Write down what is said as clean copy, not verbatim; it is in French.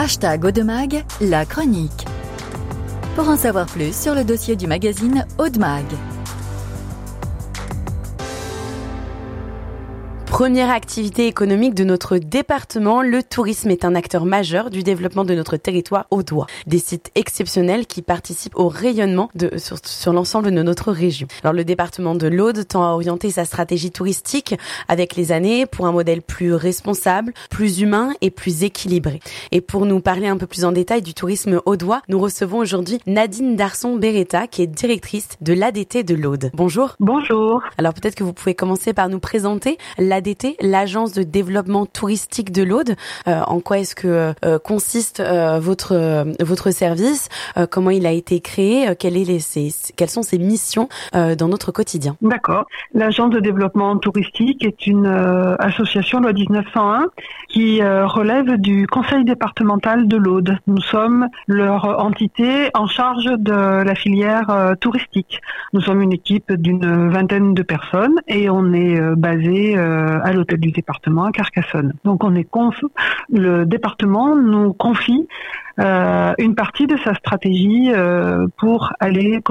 #Audemag, la chronique. Pour en savoir plus sur le dossier du magazine Audemag. Première activité économique de notre département, le tourisme est un acteur majeur du développement de notre territoire audois. Des sites exceptionnels qui participent au rayonnement sur l'ensemble de notre région. Alors le département de l'Aude tend à orienter sa stratégie touristique avec les années pour un modèle plus responsable, plus humain et plus équilibré. Et pour nous parler un peu plus en détail du tourisme audois, nous recevons aujourd'hui Nadine Darson-Beretta qui est directrice de l'ADT de l'Aude. Bonjour. Bonjour. Alors peut-être que vous pouvez commencer par nous présenter l'ADT, l'agence de développement touristique de l'Aude. En quoi est-ce que consiste votre service? Comment il a été créé? Quelles sont ses missions dans notre quotidien? D'accord. L'agence de développement touristique est une association loi 1901 qui relève du conseil départemental de l'Aude. Nous sommes leur entité en charge de la filière touristique. Nous sommes une équipe d'une vingtaine de personnes et on est basé à l'hôtel du département à Carcassonne. Donc le département nous confie une partie de sa stratégie pour aller